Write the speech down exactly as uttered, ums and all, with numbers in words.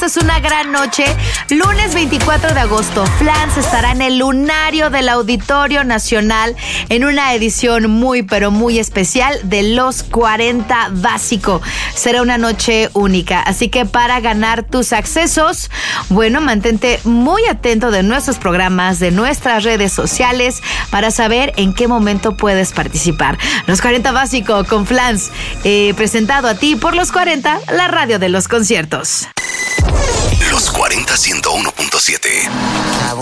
Esta es una gran noche. Lunes veinticuatro de agosto, Flans estará en el Lunario del Auditorio Nacional en una edición muy, pero muy especial de Los cuarenta Básico. Será una noche única, así que para ganar tus accesos, bueno, mantente muy atento de nuestros programas, de nuestras redes sociales, para saber en qué momento puedes participar. Los cuarenta Básico con Flans, eh, presentado a ti por Los cuarenta, la radio de los conciertos. Los cuarenta ciento uno punto siete.